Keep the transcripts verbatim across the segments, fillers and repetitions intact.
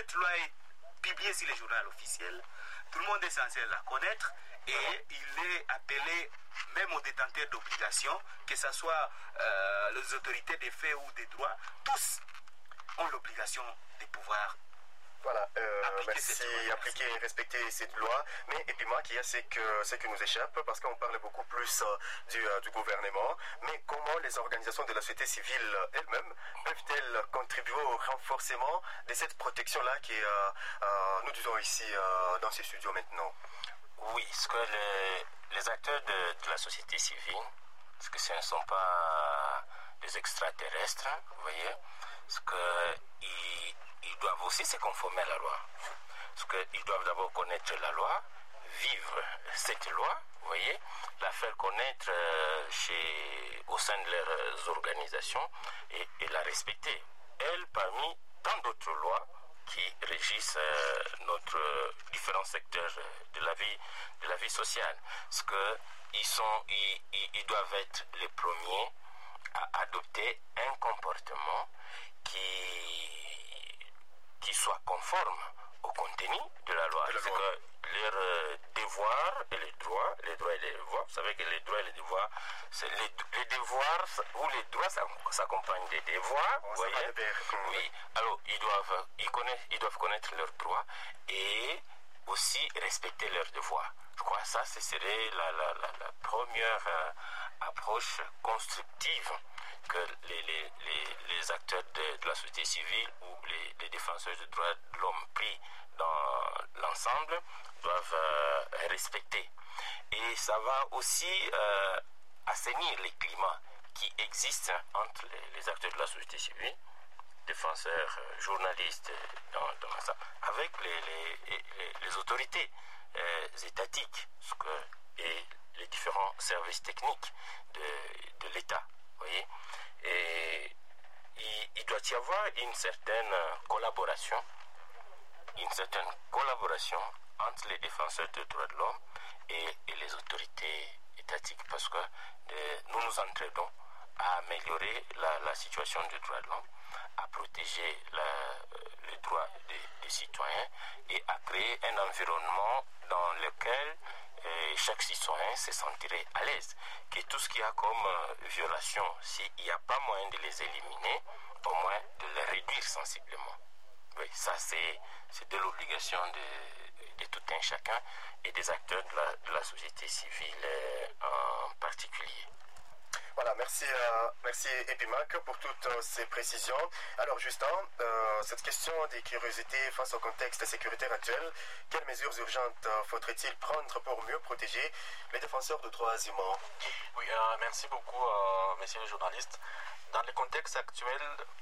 cette loi est publiée sur les journaux officiels, tout le monde est censé la connaître et il est appelé même aux détenteurs d'obligations, que ce soit euh, les autorités des faits ou des droits, tous ont l'obligation de pouvoir Voilà, euh, appliquer merci, cette loi. appliquer et respecter cette loi. Mais et puis moi, qui a, c'est que ce qui nous échappe, parce qu'on parle beaucoup plus euh, du, euh, du gouvernement, mais comment les organisations de la société civile elles-mêmes peuvent-elles contribuer au renforcement de cette protection-là qui est, euh, euh, nous disons ici euh, dans ces studios maintenant? Oui, ce que les, les acteurs de, de la société civile, parce que ce ne sont pas des extraterrestres, vous voyez, ce que ils, ils doivent aussi se conformer à la loi. Parce qu'ils doivent d'abord connaître la loi, vivre cette loi, vous voyez, la faire connaître euh, chez, au sein de leurs organisations et, et la respecter. Elle, parmi tant d'autres lois qui régissent euh, notre euh, différents secteurs de la vie, de la vie sociale. Parce qu'ils sont, ils, ils, ils doivent être les premiers à adopter un comportement qui, qui soit conforme au contenu de la loi. C'est que leurs euh, devoirs et les droits, les droits et les devoirs, vous savez que les droits et les devoirs, c'est les, les devoirs ou les droits s'accompagnent des devoirs, vous voyez. Oui, alors ils doivent, ils, connaissent, ils doivent connaître leurs droits et aussi respecter leurs devoirs. Je crois que ça, ce serait la, la, la, la première euh, approche constructive que les, les, les, les acteurs de, de la société civile ou les, les défenseurs des droits de l'homme pris dans l'ensemble doivent euh, respecter. Et ça va aussi euh, assainir les climats qui existent entre les, les acteurs de la société civile, défenseurs, euh, journalistes, dans, dans ça, avec les, les, les, les autorités euh, étatiques ce que, et les différents services techniques de, de l'État. Voyez, et il, il doit y avoir une certaine collaboration, une certaine collaboration entre les défenseurs des droits de l'homme et, et les autorités étatiques, parce que euh, nous nous entraînons à améliorer la, la situation des droits de l'homme, à protéger la, les droits des, des citoyens et à créer un environnement dans lequel euh, chaque citoyen se sentirait à l'aise. Que tout ce qu'il y a comme euh, violation, s'il n'y a pas moyen de les éliminer, au moins de les réduire sensiblement. Oui, ça c'est, c'est de l'obligation de, de tout un chacun et des acteurs de la, de la société civile euh, en particulier. Voilà, merci, euh, merci Epimac pour toutes euh, ces précisions. Alors Justin, euh, cette question des curiosités face au contexte sécuritaire actuel, quelles mesures urgentes euh, faudrait-il prendre pour mieux protéger les défenseurs de droits humains? Oui, euh, merci beaucoup, euh, messieurs les journalistes. Dans le contexte actuel,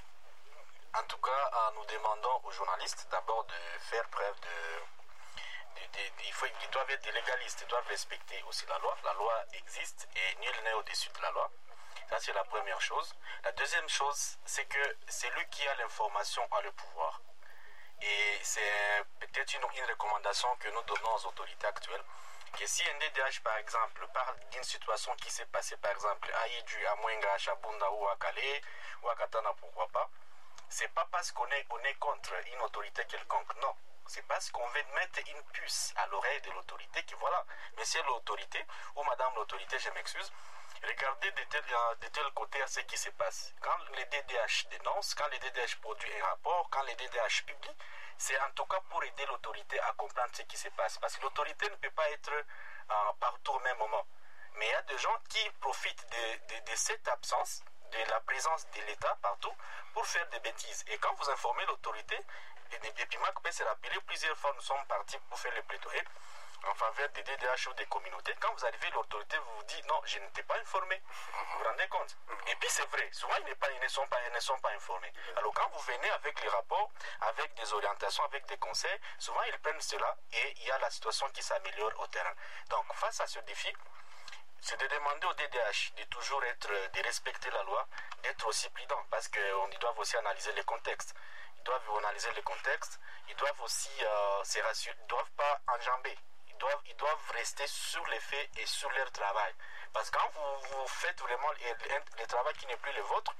en tout cas, euh, nous demandons aux journalistes d'abord de faire preuve de... de, de, de il faut, ils doivent être des légalistes, ils doivent respecter aussi la loi. La loi existe et nul n'est au-dessus de la loi. Ça, c'est la première chose. La deuxième chose, c'est que c'est lui qui a l'information a le pouvoir. Et c'est peut-être une, une recommandation que nous donnons aux autorités actuelles, que si un D D H, par exemple, parle d'une situation qui s'est passée, par exemple, à Idju, à Mwenga, à Chabunda ou à Calais, ou à Katana, pourquoi pas, c'est pas parce qu'on est, on est contre une autorité quelconque, non. C'est parce qu'on veut mettre une puce à l'oreille de l'autorité qui, voilà, monsieur l'autorité, ou madame l'autorité, je m'excuse, regardez de tel, de tel côté à ce qui se passe. Quand les D D H dénoncent, quand les D D H produisent un rapport, quand les D D H publient, c'est en tout cas pour aider l'autorité à comprendre ce qui se passe. Parce que l'autorité ne peut pas être euh, partout au même moment. Mais il y a des gens qui profitent de, de, de cette absence, de la présence de l'État partout, pour faire des bêtises. Et quand vous informez l'autorité, et puis moi, je peux se rappeler, plusieurs fois nous sommes partis pour faire le plaidoyer en faveur des D D H ou des communautés. Quand vous arrivez, l'autorité vous dit non, je n'étais pas informé. Vous vous rendez compte? Et puis c'est vrai, souvent ils, pas, ils, ne sont pas, ils ne sont pas informés. Alors quand vous venez avec les rapports, avec des orientations, avec des conseils, souvent ils prennent cela et il y a la situation qui s'améliore au terrain. Donc face à ce défi, c'est de demander au D D H de toujours être, de respecter la loi, d'être aussi prudent, parce qu'ils doivent aussi analyser les contextes. Ils doivent analyser les contextes, ils doivent aussi euh, se rassurer, ils ne doivent pas enjamber. Ils doivent, ils doivent rester sur les faits et sur leur travail. Parce que quand vous, vous faites vraiment le, le travail qui n'est plus le vôtre,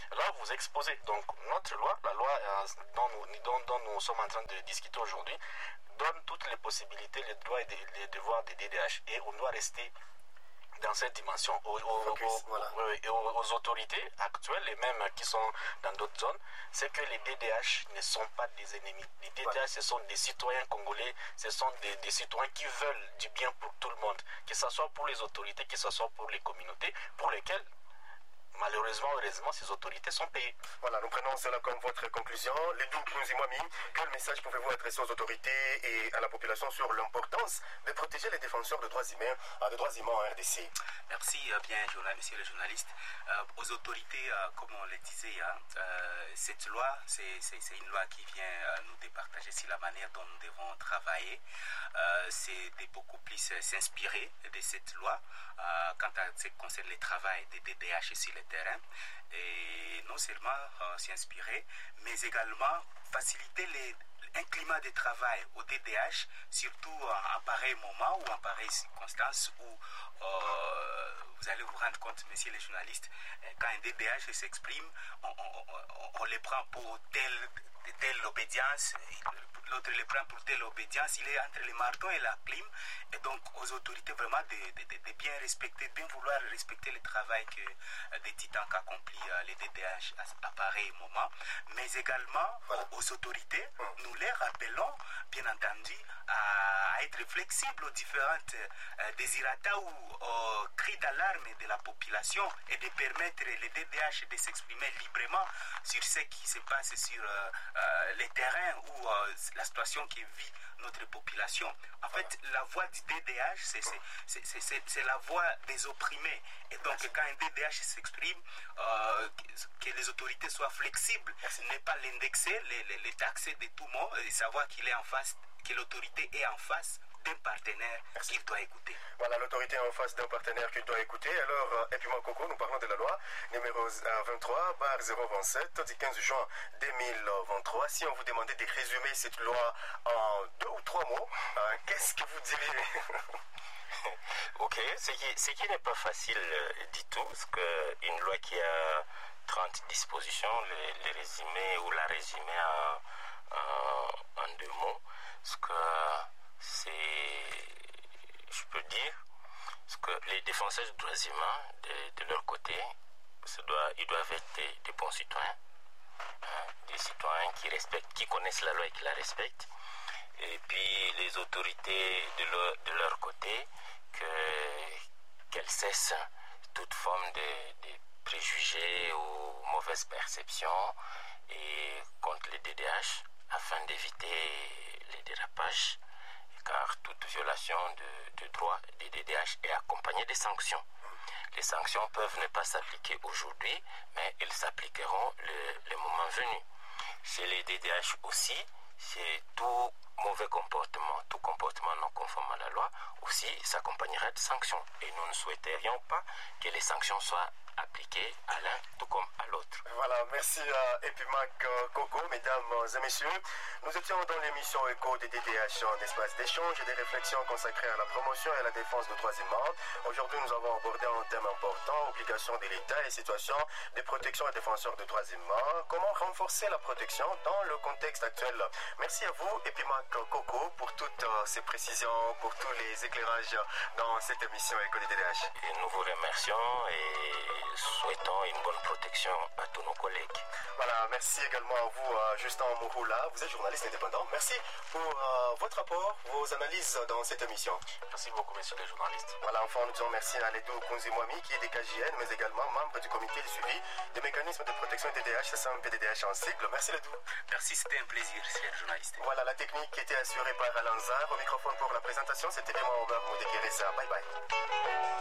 là, vous exposez. Donc, notre loi, la loi euh, dont, nous, dont, dont nous sommes en train de discuter aujourd'hui, donne toutes les possibilités, les droits et les devoirs des D D H. Et on doit rester dans cette dimension. Aux, aux, Focus, aux, voilà. aux, et aux, aux autorités actuelles, et même qui sont dans d'autres zones, c'est que les D D H ne sont pas des ennemis. Les D D H, voilà. Ce sont des citoyens congolais, ce sont des, des citoyens qui veulent du bien pour tout le monde, que ce soit pour les autorités, que ce soit pour les communautés, pour lesquelles malheureusement, heureusement, ces autorités sont payées. Voilà, nous prenons cela comme votre conclusion. Les douze Kunzimwami, quel message pouvez-vous adresser aux autorités et à la population sur l'importance de protéger les défenseurs de droits humains, de droits humains en R D C? Merci bien, monsieur le journaliste. Euh, aux autorités, euh, comme on le disait, hein, euh, cette loi, c'est une loi qui vient euh, nous départager sur la manière dont nous devons travailler. Euh, c'est de beaucoup plus euh, s'inspirer de cette loi euh, quant à ce qui concerne le travail des D D H sur le terrain. Et non seulement euh, s'y inspirer, mais également faciliter les, un climat de travail au D D H, surtout en pareil moment ou en pareille circonstance où euh, vous allez vous rendre compte, messieurs les journalistes, quand un D D H s'exprime, on, on, on, on les prend pour telle, telle obédience, l'autre les prend pour telle obédience, il est entre le marteau et la clim, et donc aux autorités vraiment de, de, de, de bien respecter, de bien vouloir respecter le travail que euh, des titans qu'accomplit euh, les D D H à, à pareil moment, mais également voilà. aux, aux autorités, nous les rappelons bien entendu à être flexibles aux différentes euh, désirata ou aux cris d'alarme de la population et de permettre les D D H de s'exprimer librement sur ce qui se passe sur euh, euh, les terrains ou euh, la situation qui vit notre population. En fait, la voix du D D H, c'est la voix des opprimés. Et donc, quand un D D H s'exprime, euh, que les autorités soient flexibles, ne pas l'indexer, les, les, les taxer de tout mot, et savoir qu'il est en face, que l'autorité est en face d'un partenaire qu'il doit écouter. Voilà, l'autorité est en face d'un partenaire qu'il doit écouter. Alors, euh, et puis moi, Coco, nous parlons de la loi numéro vingt-trois, barre zéro vingt-sept, du quinze juin deux mille vingt-trois. Si on vous demandait de résumer cette loi en deux ou trois mots, euh, qu'est-ce que vous diriez? Ok, ce qui, ce qui n'est pas facile euh, du tout, parce qu'une loi qui a trente dispositions, les, les résumer ou la résumer en, en, en deux mots, parce que c'est, je peux dire, parce que les défenseurs des droits humains, de, de leur côté, doit, ils doivent être des, des bons citoyens, hein, des citoyens qui respectent, qui connaissent la loi et qui la respectent. Et puis les autorités de leur, de leur côté, qu'elles cessent toute forme de, de préjugés ou mauvaises perceptions et contre les D D H afin d'éviter les dérapages, car toute violation de, de droits des D D H est accompagnée des sanctions. Les sanctions peuvent ne pas s'appliquer aujourd'hui, mais elles s'appliqueront le, le moment venu. Chez les D D H aussi, c'est tout mauvais comportement, tout comportement non conforme à la loi, aussi s'accompagnera de sanctions. Et nous ne souhaiterions pas que les sanctions soient appliquées à l'un tout comme à l'autre. Voilà, merci à Epimac Coco, mesdames et messieurs. Nous étions dans l'émission Écho des D D H, un espace d'échange et de réflexions consacrées à la promotion et à la défense des droits humains. Aujourd'hui, nous avons abordé un thème important, obligations de l'État et situation des protections et défenseurs des droits humains. Comment renforcer la protection dans le contexte actuel? Merci à vous, Epimac Coco, pour toutes ces précisions, pour tous les éclairages dans cette émission Écho des D D H. Et nous vous remercions et souhaitons une bonne protection à tous nos collègues. Voilà, merci également à vous, euh, Justin Mouroula. Vous êtes journaliste indépendant. Merci pour euh, votre apport, vos analyses dans cette émission. Merci beaucoup, messieurs les journalistes. Voilà, enfin, nous disons merci à Ledou Kunzimwami, qui est des K J N, mais également membre du comité de suivi des mécanismes de protection des D D H, c'est un P D D H en cycle. Merci Ledou. Merci, c'était un plaisir, chers journalistes. Voilà, la technique était assurée par Alanzar. Au microphone pour la présentation, c'était moi, Omar Moudekireza. Bye bye.